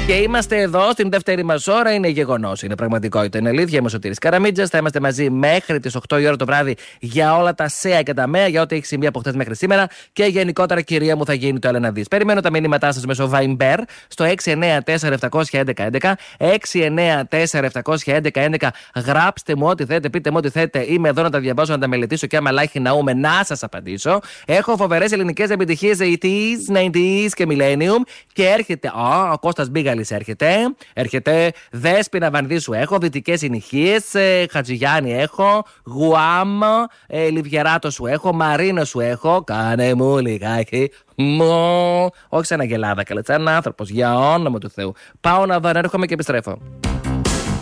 Και είμαστε εδώ στην δεύτερη μας ώρα. Είναι γεγονός, είναι πραγματικότητα, είναι αλήθεια. Είμαι ο Σωτήρης Καραμίτζας. Θα είμαστε μαζί μέχρι τις 8 η ώρα το βράδυ για όλα τα ΣΕΑ και τα ΜΕΑ, για ό,τι έχει συμβεί από χτες μέχρι σήμερα. Και γενικότερα, κυρία μου, θα γίνει το Έλα να δεις. Περιμένω τα μηνύματά σας μέσω Viber στο 694-711-11. 694-711-11. Γράψτε μου ό,τι θέλετε, πείτε μου ό,τι θέλετε. Είμαι εδώ να τα διαβάσω, να τα μελετήσω και άμα λάχει ναούμε να σας απαντήσω. Έχω φοβερές ελληνικές επιτυχίες 80s, 90s και Millennium. Και έρχεται. Ο Κώστας Μπίγαλης έρχεται. Δέσποινα Βανδύσου έχω. Δυτικές συνοικίες. Χατζηγιάννη έχω. Γουάμ. Λιβιεράτο σου έχω. Μαρίνο σου έχω. Κάνε μου λιγάκι. Όχι σαν αγελάδα, καλά. Σαν άνθρωπος. Για όνομα του Θεού. Πάω να δω, έρχομαι και επιστρέφω.